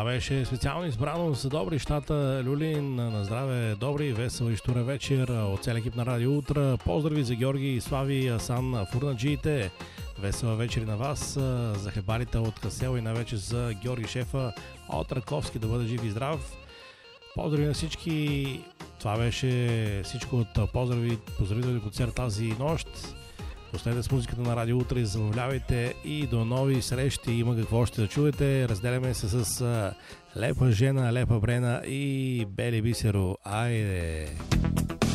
Това беше специално избрано за Добри щата Люлин. На здраве, Добри, весел и штура вечер от цял екип на Радио Утра. Поздрави за Георги, Слави, Асан, фурнаджиите. Весела вечер на вас, за хебарите от Касел и най-вече за Георги Шефа от Раковски. Да бъде жив и здрав. Поздрави на всички. Това беше всичко от поздравителни концерт тази нощ. Останете с музиката на Радио Утре, забавлявайте и до нови срещи. Има какво още да чуете. Разделяме се с Лепа Жена, Лепа Брена и Бели Бисеро. Айде!